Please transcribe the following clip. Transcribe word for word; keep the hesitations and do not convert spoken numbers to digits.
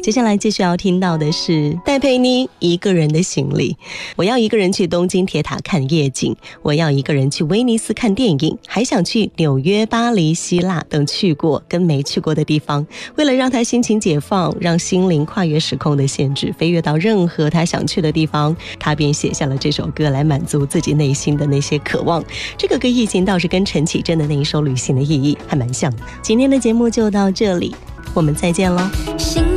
接下来继续要听到的是戴佩妮一个人的行李。我要一个人去东京铁塔看夜景，我要一个人去威尼斯看电影，还想去纽约、巴黎、希腊等去过跟没去过的地方。为了让他心情解放，让心灵跨越时空的限制，飞跃到任何他想去的地方，他便写下了这首歌来满足自己内心的那些渴望。这个歌意境倒是跟陈绮贞的那一首旅行的意义还蛮像的。今天的节目就到这里，我们再见咯。